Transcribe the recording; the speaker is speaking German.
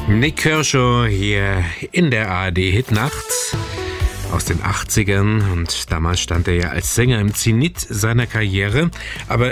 Nik Kershaw hier in der ARD-Hitnacht aus den 80ern und damals stand er ja als Sänger im Zenit seiner Karriere, aber